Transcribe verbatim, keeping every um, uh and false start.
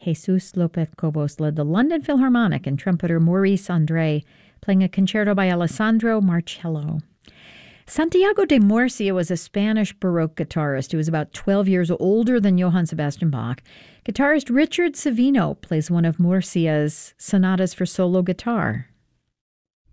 Jesus Lopez Cobos led the London Philharmonic and trumpeter Maurice Andre playing a concerto by Alessandro Marcello. Santiago de Murcia was a Spanish Baroque guitarist who was about twelve years older than Johann Sebastian Bach. Guitarist Richard Savino plays one of Murcia's sonatas for solo guitar.